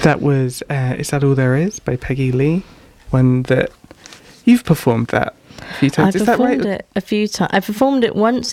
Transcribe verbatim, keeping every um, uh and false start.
That was uh, Is That All There Is by Peggy Lee. One that you've performed that a few times. I Is that right? performed it a few times. I performed it once